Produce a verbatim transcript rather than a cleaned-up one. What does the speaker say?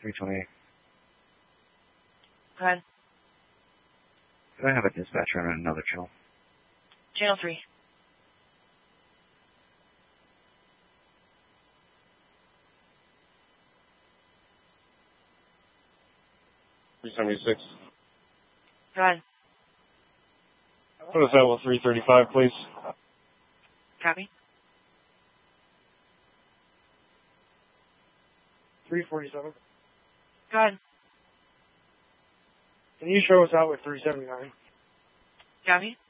three twenty-eight. Go ahead. Could I have a dispatcher on another channel? Channel three. three seventy-six. Go ahead. Put us out with three thirty-five, please. Copy. three forty-seven. Go ahead. Can you show us out with three seventy-nine? Copy.